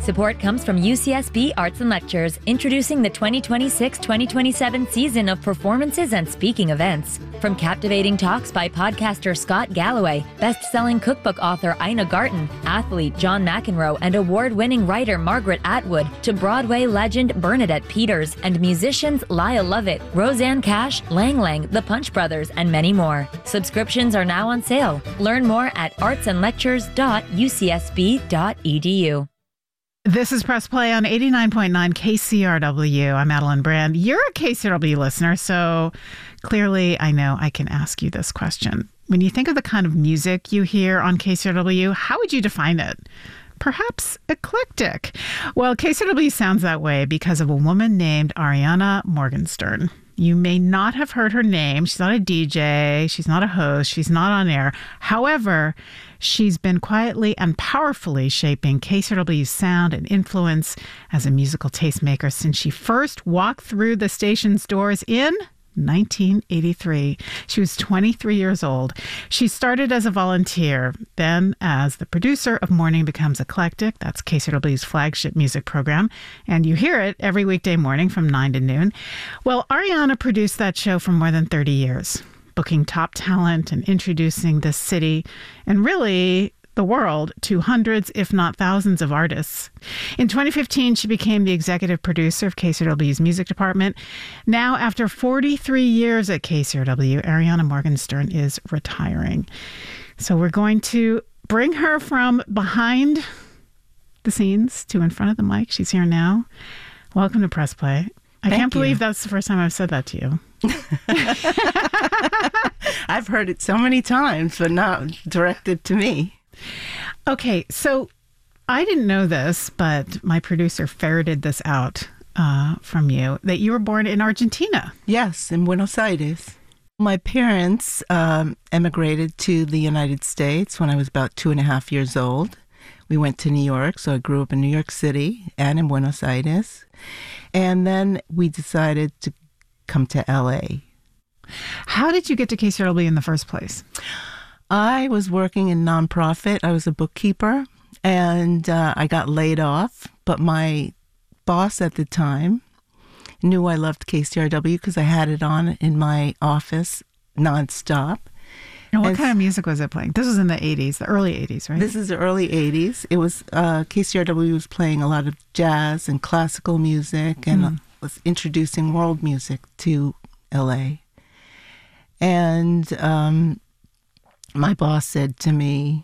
Support comes from UCSB Arts and Lectures, introducing the 2026-2027 season of performances and speaking events. From captivating talks by podcaster Scott Galloway, best-selling cookbook author Ina Garten, athlete John McEnroe, and award-winning writer Margaret Atwood, to Broadway legend Bernadette Peters, and musicians Lyle Lovett, Roseanne Cash, Lang Lang, the Punch Brothers, and many more. Subscriptions are now on sale. Learn more at artsandlectures.ucsb.edu. This is Press Play on 89.9 KCRW. I'm Madeline Brand. You're a KCRW listener, so clearly I know I can ask you this question. When you think of the kind of music you hear on KCRW, how would you define it? Perhaps eclectic. Well, KCRW sounds that way because of a woman named Ariana Morgenstern. You may not have heard her name. She's not a DJ. She's not a host. She's not on air. However, she's been quietly and powerfully shaping KCRW's sound and influence as a musical tastemaker since she first walked through the station's doors in 1983. She was 23 years old. She started as a volunteer, then as the producer of Morning Becomes Eclectic. That's KCRW's flagship music program. And you hear it every weekday morning from 9 to noon. Well, Ariana produced that show for more than 30 years, booking top talent and introducing the city and really the world to hundreds, if not thousands, of artists. In 2015, she became the executive producer of KCRW's music department. Now, after 43 years at KCRW, Ariana Morgenstern is retiring. So we're going to bring her from behind the scenes to in front of the mic. She's here now. Welcome to Press Play. I can't believe that's the first time I've said that to you. I've heard it so many times, but not directed to me. Okay, so I didn't know this, but my producer ferreted this out from you, that you were born in Argentina. Yes, in Buenos Aires. My parents emigrated to the United States when I was about 2.5 years old. We went to New York, so I grew up in New York City and in Buenos Aires. And then we decided to come to L.A. How did you get to KCRW in the first place? I was working in nonprofit. I was a bookkeeper, and I got laid off. But my boss at the time knew I loved KCRW because I had it on in my office nonstop. And what kind of music was it playing? This was in the 80s, the early 80s, right? This is the early 80s. It was KCRW was playing a lot of jazz and classical music and was introducing world music to L.A. And my boss said to me,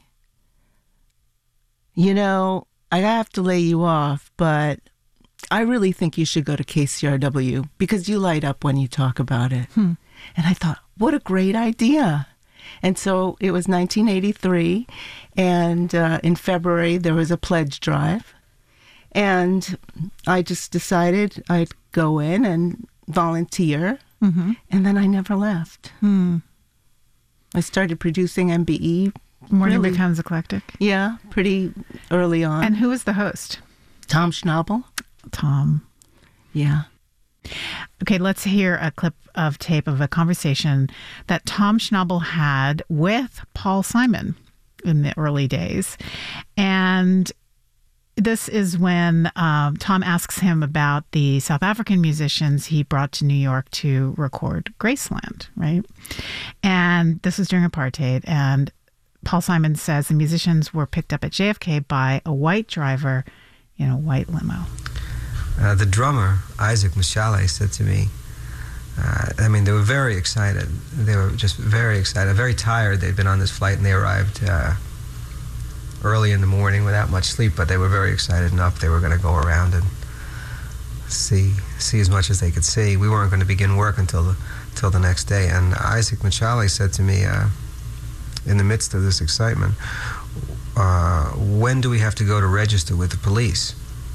you know, I have to lay you off, but I really think you should go to KCRW because you light up when you talk about it. And I thought, what a great idea. And so it was 1983, and in February there was a pledge drive, and I just decided I'd go in and volunteer, and then I never left. I started producing MBE. Morning Becomes Eclectic? Yeah, pretty early on. And who was the host? Tom Schnabel. Tom. Yeah. Okay, let's hear a clip of tape of a conversation that Tom Schnabel had with Paul Simon in the early days. And this is when Tom asks him about the South African musicians he brought to New York to record Graceland, right? And this was during apartheid. And Paul Simon says the musicians were picked up at JFK by a white driver in a white limo. The drummer, Isaac Mashale, said to me, they were very excited. They were just very excited, very tired. They'd been on this flight and they arrived early in the morning without much sleep, but they were very excited enough. They were going to go around and see as much as they could see. We weren't going to begin work until the next day. And Isaac Mashale said to me, in the midst of this excitement, when do we have to go to register with the police?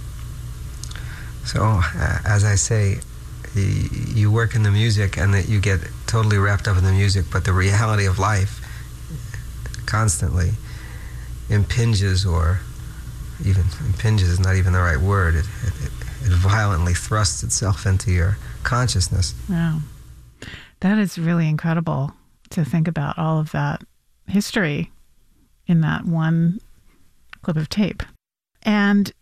So, as I say, you work in the music and that you get totally wrapped up in the music, but the reality of life constantly impinges, or even impinges is not even the right word. It violently thrusts itself into your consciousness. Wow. That is really incredible to think about all of that history in that one clip of tape. And